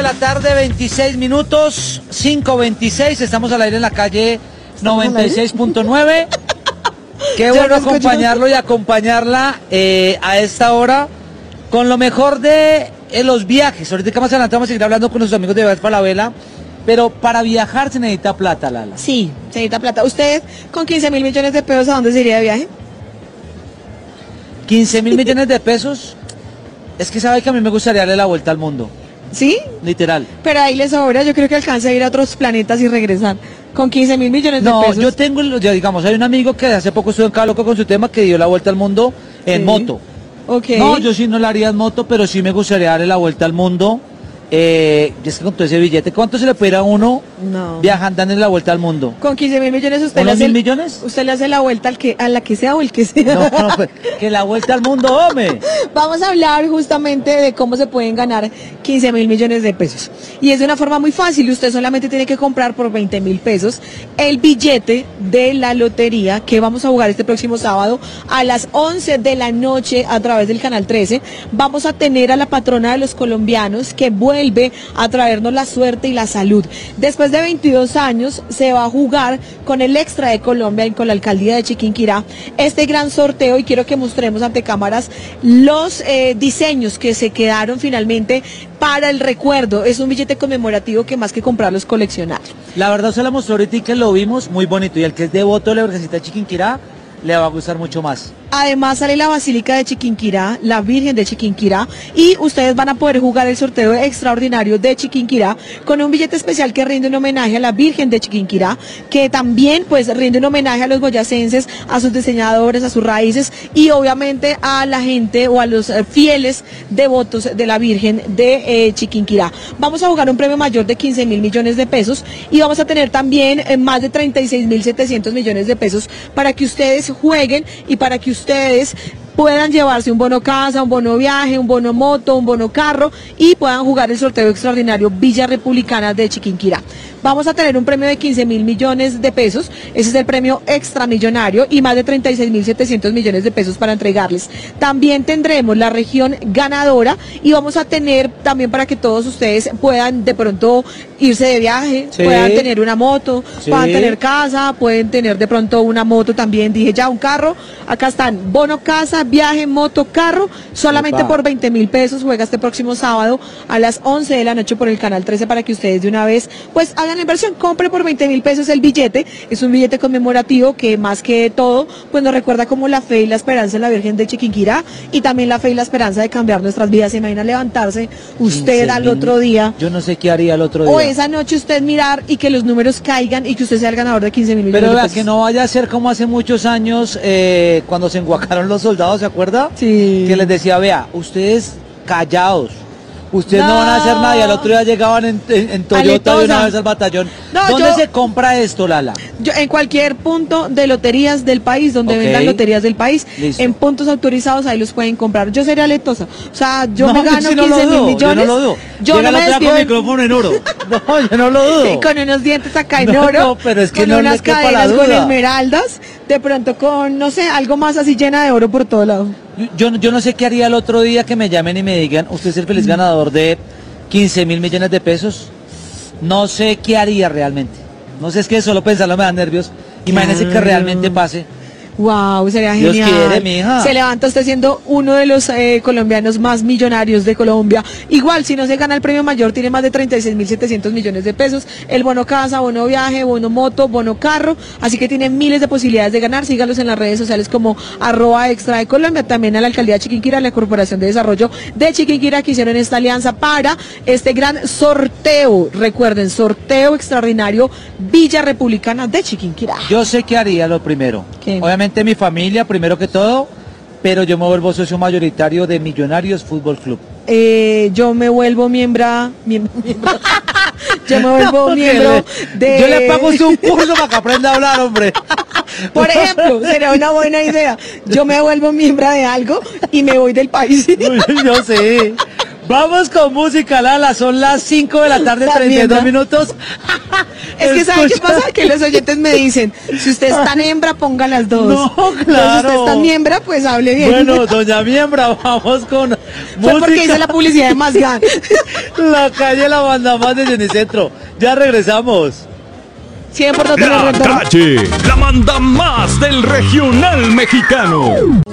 la tarde, 26 minutos, 5:26. Estamos al aire en la calle 96.9. Qué bueno acompañarlo y acompañarla a esta hora con lo mejor de los viajes. Ahorita más adelante vamos a seguir hablando con nuestros amigos de Viajes para la Vela. Pero para viajar se necesita plata, Lala. Sí, se necesita plata. ¿Usted con 15.000 millones de pesos a dónde se iría de viaje? 15.000 millones de pesos. Es que sabe que a mí me gustaría darle la vuelta al mundo. ¿Sí? Literal. Pero ahí le sobra, yo creo que alcanza a ir a otros planetas y regresar. Con 15.000 millones de pesos. No, yo tengo, ya digamos, hay un amigo que hace poco estuvo en cada loco con su tema que dio la vuelta al mundo en moto. Okay. No, yo sí no la haría en moto, pero sí me gustaría darle la vuelta al mundo. Es que con todo ese billete, ¿cuánto se le puede ir a uno viajando, dándole la vuelta al mundo? Con 15.000 millones usted le hace... ¿1.000 millones? Usted le hace la vuelta a la que sea o el que sea. No, pues, que la vuelta al mundo, hombre. Vamos a hablar justamente de cómo se pueden ganar 15.000 millones de pesos. Y es de una forma muy fácil. Usted solamente tiene que comprar por 20.000 pesos el billete de la lotería que vamos a jugar este próximo sábado a las 11 de la noche a través del Canal 13. Vamos a tener a la patrona de los colombianos que vuelve a traernos la suerte y la salud. Después de 22 años se va a jugar con el Extra de Colombia y con la alcaldía de Chiquinquirá este gran sorteo, y quiero que mostremos ante cámaras los diseños que se quedaron finalmente para el recuerdo. Es un billete conmemorativo que más que comprarlo es coleccionarlo. La verdad se la mostró ahorita y que lo vimos muy bonito, y el que es devoto de la Virgencita de Chiquinquirá le va a gustar mucho más. Además sale la Basílica de Chiquinquirá, la Virgen de Chiquinquirá, y ustedes van a poder jugar el sorteo extraordinario de Chiquinquirá con un billete especial que rinde un homenaje a la Virgen de Chiquinquirá, que también pues rinde un homenaje a los boyacenses, a sus diseñadores, a sus raíces y obviamente a la gente o a los fieles devotos de la Virgen de Chiquinquirá. Vamos a jugar un premio mayor de 15.000 millones de pesos y vamos a tener también más de 36.700 millones de pesos para que ustedes jueguen y para que ustedes puedan llevarse un bono casa, un bono viaje, un bono moto, un bono carro y puedan jugar el sorteo extraordinario Villa Republicana de Chiquinquirá. Vamos a tener un premio de 15.000 millones de pesos, ese es el premio extramillonario, y más de 36.700 millones de pesos para entregarles. También tendremos la región ganadora y vamos a tener también para que todos ustedes puedan de pronto irse de viaje, puedan tener una moto, puedan tener casa, pueden tener de pronto una moto también, dije ya, un carro. Acá están, bono casa, viaje, moto, carro, solamente por 20.000 pesos. Juega este próximo sábado a las 11 de la noche por el Canal 13 para que ustedes de una vez pues hagan la inversión, compre por 20.000 pesos el billete. Es un billete conmemorativo que más que todo pues nos recuerda como la fe y la esperanza en la Virgen de Chiquinquirá y también la fe y la esperanza de cambiar nuestras vidas. Se imagina levantarse usted al otro día, yo no sé qué haría el otro día, o esa noche usted mirar y que los números caigan y que usted sea el ganador de 15.000 millones pero de vea, pesos. que no vaya a ser como hace muchos años cuando se enguacaron los soldados, ¿se acuerda? Sí. Que les decía, vea, ustedes callados, ustedes no van a hacer nada, y al otro día llegaban en Toyota de una vez al batallón. ¿Dónde se compra esto, Lala? En cualquier punto de loterías del país, donde vendan loterías del país, en puntos autorizados, ahí los pueden comprar. Yo sería letosa, o sea, yo me gano 15.000 millones. Yo no lo dudo. Yo no me despido con micrófono en oro. No, yo no lo dudo. Con unos dientes acá en oro, no, pero es que con no unas le quepa la cadenas duda. con esmeraldas, de pronto con, no sé, algo más así llena de oro por todo lado. Yo no sé qué haría el otro día que me llamen y me digan, usted es el feliz ganador de 15.000 millones de pesos. No sé qué haría realmente. No sé, es que solo pensarlo me da nervios. Imagínese que realmente pase. Wow, sería Dios genial. quiere, mija. Se levanta usted siendo uno de los colombianos más millonarios de Colombia. Igual, si no se gana el premio mayor, tiene más de 36.700 millones de pesos. El bono casa, bono viaje, bono moto, bono carro. Así que tiene miles de posibilidades de ganar. Sígalos en las redes sociales como @extra de Colombia. También a la alcaldía de Chiquinquirá, la Corporación de Desarrollo de Chiquinquirá, que hicieron esta alianza para este gran sorteo. Recuerden, sorteo extraordinario Villa Republicana de Chiquinquirá. Yo sé qué haría lo primero. ¿Qué? Obviamente mi familia primero que todo, pero yo me vuelvo socio mayoritario de Millonarios Fútbol Club. Yo me vuelvo miembro yo me vuelvo miembro de... Yo le pago un curso para que aprenda a hablar, hombre. Por ejemplo, sería una buena idea. Yo me vuelvo miembro de algo y me voy del país. Yo sé. Vamos con música, Lala, son las 5 de la tarde, 32 minutos. Es que ¿saben qué pasa? Que los oyentes me dicen, si usted es tan hembra, ponga las dos. No, claro. Entonces, si usted es tan miembra, pues hable bien. Bueno, doña miembra, vamos con Fue porque hice la publicidad de Mazgan. La calle La Manda Más de Cenicentro. Ya regresamos. 100% La calle La Manda Más del Regional Mexicano.